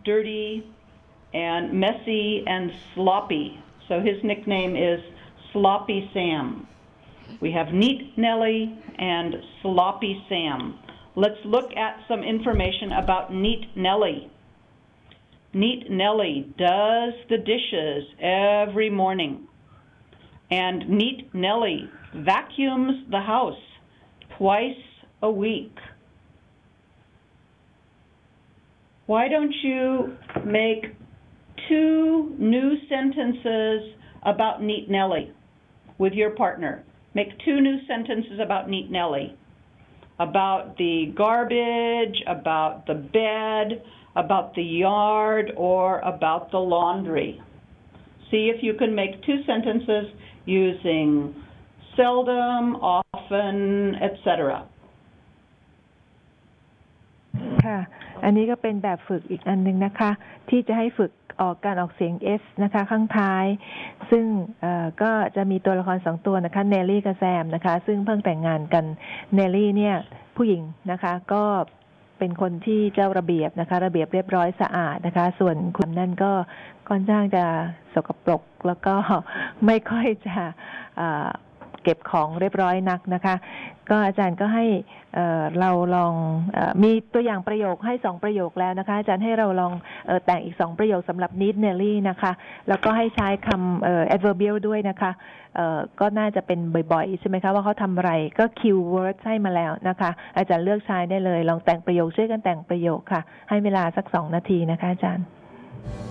dirty and messy and sloppy. So his nickname is Sloppy Sam. We have Neat Nellie and Sloppy Sam. Let's look at some information about Neat Nellie. Neat Nellie does the dishes every morning. And Neat Nellie vacuums the house twice a week. Why don't you make 2 new sentences about Neat Nellie with your partner? Make 2 new sentences about Neat Nellie. About the garbage, about the bed, about the yard, or about the laundry. See if you can make 2 sentences using seldom, often, etc. ค่ะอันนี้ก็เป็นแบบฝึกอีกอันนึงนะคะที่จะให้ฝึกออกการออกเสียง S นะคะข้างท้ายซึ่งก็จะมีตัวละคร2ตัวนะคะเนลลี่กับแซมนะคะซึ่งเพิ่งแต่งงานกันเนลลี่เนี่ยผู้หญิงนะคะก็เป็นคนที่เจ้าระเบียบนะคะระเบียบเรียบร้อยสะอาดนะคะส่วนคุณนั่นก็ค่อนข้างจะสกปรกแล้วก็ไม่ค่อยจะเก็บของเรียบร้อยนักนะคะก็อาจารย์ก็ให้เราลองมีตัวอย่างประโยคให้2ประโยคแล้วนะคะอาจารย์ให้เราลองแต่งอีก2ประโยคสำหรับ Neat Nelly นะคะแล้วก็ให้ใช้คำ adverbial ด้วยนะคะก็น่าจะเป็นบ่อยๆใช่ไหมคะว่าเขาทำอะไรก็ keyword ให้มาแล้วนะคะอาจารย์เลือกใช้ได้เลยลองแต่งประโยคช่วยกันแต่งประโยคค่ะให้เวลาสัก2 นาทีนะคะอาจารย์